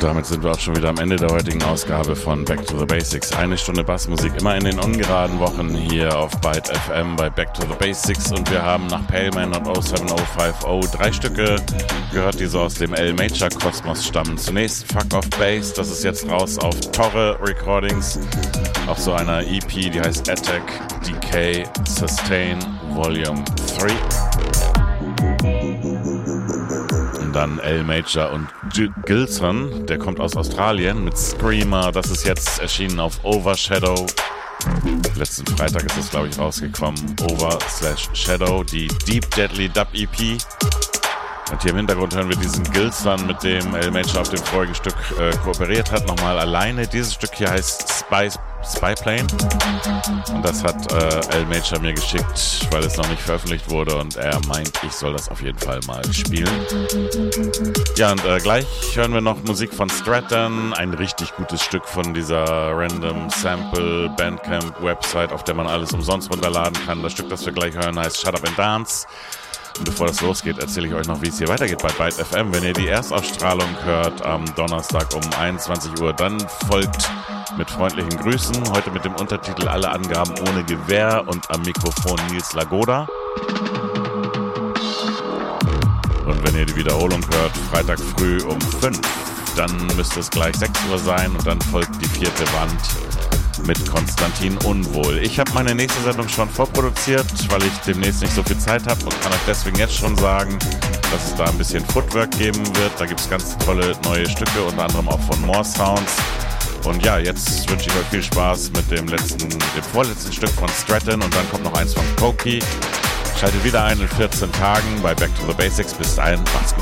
Damit sind wir auch schon wieder am Ende der heutigen Ausgabe von Back to the Basics. Eine Stunde Bassmusik immer in den ungeraden Wochen hier auf Byte FM bei Back to the Basics. Und wir haben nach Paleman und 07050 3 Stücke gehört, die so aus dem L-Major-Kosmos stammen. Zunächst Fuck Off Bass, das ist jetzt raus auf Torre Recordings, auf so einer EP, die heißt Attack, Decay, Sustain, Volume 3. Dann L-Major und Gilson, der kommt aus Australien mit Screamer, das ist jetzt erschienen auf Overshadow. Letzten Freitag ist das, glaube ich, rausgekommen. Over/Shadow, die Deep Deadly Dub EP. Und hier im Hintergrund hören wir diesen Gilson, mit dem L-Major auf dem vorigen Stück kooperiert hat, nochmal alleine. Dieses Stück hier heißt Spyplane. Und das hat L-Major mir geschickt, weil es noch nicht veröffentlicht wurde und er meint, ich soll das auf jeden Fall mal spielen. Ja, und gleich hören wir noch Musik von Stratton, ein richtig gutes Stück von dieser Random Sample Bandcamp Website, auf der man alles umsonst runterladen kann. Das Stück, das wir gleich hören, heißt Shut Up and Dance. Und bevor das losgeht, erzähle ich euch noch, wie es hier weitergeht bei Byte FM. Wenn ihr die Erstausstrahlung hört am Donnerstag um 21 Uhr, dann folgt mit freundlichen Grüßen. Heute mit dem Untertitel Alle Angaben ohne Gewähr und am Mikrofon Nils Lagoda. Und wenn ihr die Wiederholung hört, Freitag früh um 5, dann müsste es gleich 6 Uhr sein und dann folgt die 4. Wand mit Konstantin Unwohl. Ich habe meine nächste Sendung schon vorproduziert, weil ich demnächst nicht so viel Zeit habe und kann euch deswegen jetzt schon sagen, dass es da ein bisschen Footwork geben wird. Da gibt es ganz tolle neue Stücke, unter anderem auch von More Sounds. Und ja, jetzt wünsche ich euch viel Spaß mit dem vorletzten Stück von Stratton und dann kommt noch eins von Koki. Schaltet wieder ein in 14 Tagen bei Back to the Basics. Bis dahin, macht's gut.